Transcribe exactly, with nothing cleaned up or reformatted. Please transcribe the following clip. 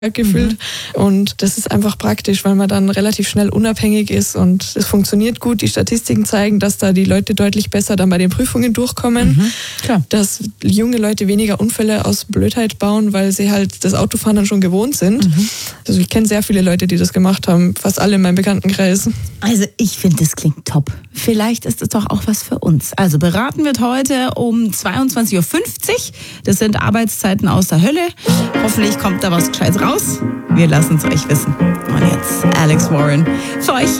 gefühlt. Mhm. Und das ist einfach praktisch, weil man dann relativ schnell unabhängig ist und es funktioniert gut. Die Statistiken zeigen, dass da die Leute deutlich besser dann bei den Prüfungen durchkommen. Mhm. Klar. Dass junge Leute weniger Unfälle aus Blödheit bauen, weil sie halt das Autofahren dann schon gewohnt sind. Mhm. Also ich kenne sehr viele Leute, die das gemacht haben, fast alle in meinem Bekanntenkreis. Also ich finde, das klingt top. Vielleicht ist es doch auch was für uns. Also beraten wird heute um zweiundzwanzig Uhr fünfzig. Das sind Arbeitszeiten aus der Hölle. Hoffentlich kommt da was Gescheites raus. Wir lassen es euch wissen. Und jetzt Alex Warren für euch hier.